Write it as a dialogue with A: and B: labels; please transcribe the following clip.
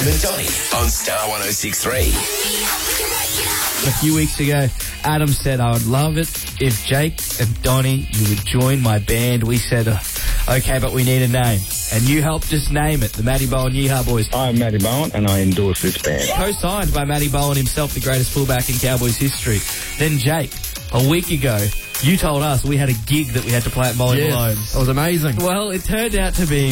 A: and Donny on Star 106.3.
B: A few weeks ago, Adam said, I would love it if Jake and Donny, you would join my band. We said, okay, but we need a name. And you helped us name it, the Matty Bowen Yeehaw Boys.
C: I'm Matty Bowen and I endorse this band.
B: Co-signed by Matty Bowen himself, the greatest fullback in Cowboys history. Then Jake, a week ago, you told us we had a gig that we had to play at Molly Malone's.
D: It was amazing.
B: Well, it turned out to be